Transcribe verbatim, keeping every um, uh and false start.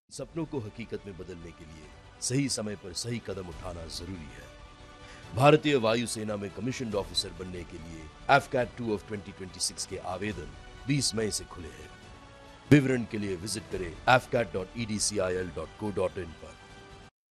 सपनों को हकीकत में बदलने के लिए सही समय पर सही कदम उठाना जरूरी है। भारतीय वायुसेना में कमीशन्ड ऑफिसर बनने के लिए F cat two of twenty twenty six के आवेदन बीस मई से खुले हैं। विवरण के लिए विजिट करें F cat dot E D C I L dot co dot in पर।